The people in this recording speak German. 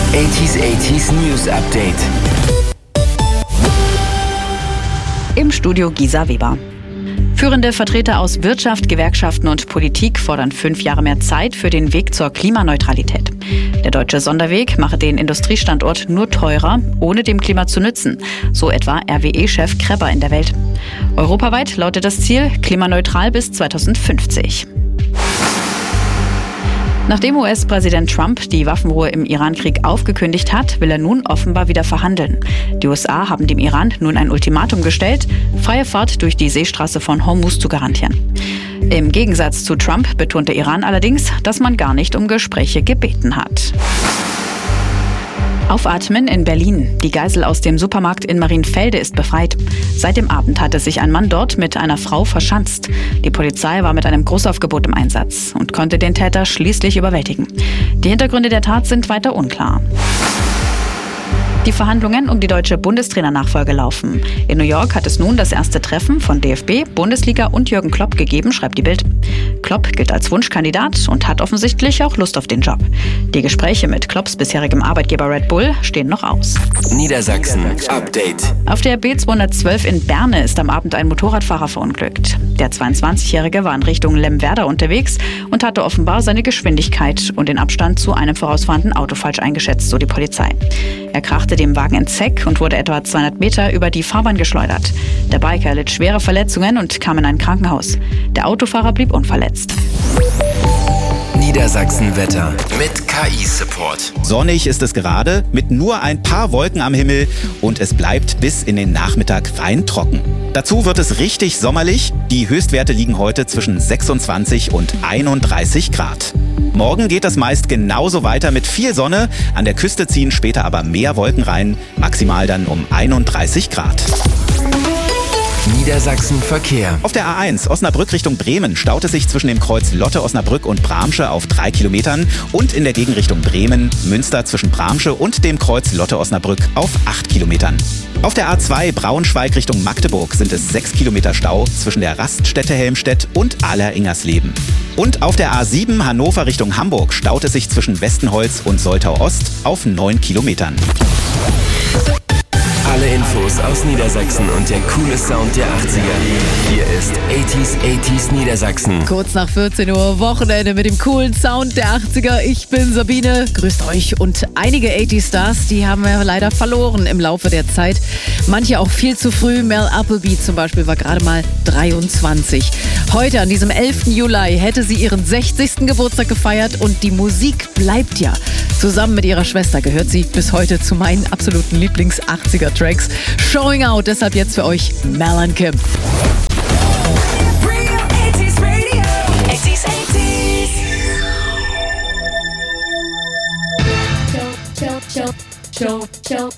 80s News Update. Im Studio Gisa Weber. Führende Vertreter aus Wirtschaft, Gewerkschaften und Politik fordern 5 Jahre mehr Zeit für den Weg zur Klimaneutralität. Der deutsche Sonderweg mache den Industriestandort nur teurer, ohne dem Klima zu nützen, so etwa RWE-Chef Krebber in der Welt. Europaweit lautet das Ziel klimaneutral bis 2050. Nachdem US-Präsident Trump die Waffenruhe im Iran-Krieg aufgekündigt hat, will er nun offenbar wieder verhandeln. Die USA haben dem Iran nun ein Ultimatum gestellt, freie Fahrt durch die Seestraße von Hormuz zu garantieren. Im Gegensatz zu Trump betonte Iran allerdings, dass man gar nicht um Gespräche gebeten hat. Aufatmen in Berlin. Die Geisel aus dem Supermarkt in Marienfelde ist befreit. Seit dem Abend hatte sich ein Mann dort mit einer Frau verschanzt. Die Polizei war mit einem Großaufgebot im Einsatz und konnte den Täter schließlich überwältigen. Die Hintergründe der Tat sind weiter unklar. Die Verhandlungen um die deutsche Bundestrainer-Nachfolge laufen. In New York hat es nun das erste Treffen von DFB, Bundesliga und Jürgen Klopp gegeben, schreibt die Bild. Klopp gilt als Wunschkandidat und hat offensichtlich auch Lust auf den Job. Die Gespräche mit Klopps bisherigem Arbeitgeber Red Bull stehen noch aus. Niedersachsen Update. Auf der B212 in Berne ist am Abend ein Motorradfahrer verunglückt. Der 22-Jährige war in Richtung Lemwerder unterwegs und hatte offenbar seine Geschwindigkeit und den Abstand zu einem vorausfahrenden Auto falsch eingeschätzt, so die Polizei. Er krachte dem Wagen ins Heck und wurde etwa 200 Meter über die Fahrbahn geschleudert. Der Biker litt schwere Verletzungen und kam in ein Krankenhaus. Der Autofahrer blieb unverletzt. Niedersachsen Wetter mit KI-Support. Sonnig ist es gerade, mit nur ein paar Wolken am Himmel und es bleibt bis in den Nachmittag rein trocken. Dazu wird es richtig sommerlich. Die Höchstwerte liegen heute zwischen 26 und 31 Grad. Morgen geht es meist genauso weiter mit viel Sonne. An der Küste ziehen später aber mehr Wolken rein, maximal dann um 31 Grad. Niedersachsen Verkehr. Auf der A1 Osnabrück Richtung Bremen staut es sich zwischen dem Kreuz Lotte Osnabrück und Bramsche auf 3 Kilometern und in der Gegenrichtung Bremen, Münster zwischen Bramsche und dem Kreuz Lotte Osnabrück auf 8 Kilometern. Auf der A2 Braunschweig Richtung Magdeburg sind es 6 Kilometer Stau zwischen der Raststätte Helmstedt und Aller-Ingersleben. Und auf der A7 Hannover Richtung Hamburg staut es sich zwischen Westenholz und Soltau Ost auf 9 Kilometern. Alle Infos aus Niedersachsen und der coole Sound der 80er. Hier ist 80s Niedersachsen. Kurz nach 14 Uhr, Wochenende mit dem coolen Sound der 80er. Ich bin Sabine, grüßt euch. Und einige 80s-Stars, die haben wir leider verloren im Laufe der Zeit. Manche auch viel zu früh. Mel Appleby zum Beispiel war gerade mal 23. Heute, an diesem 11. Juli, hätte sie ihren 60. Geburtstag gefeiert und die Musik bleibt ja. Zusammen mit ihrer Schwester gehört sie bis heute zu meinen absoluten Lieblings-80er-Tracks. Showing Out, deshalb jetzt für euch Mel and Kim. Real 80s Radio. 80s. Show.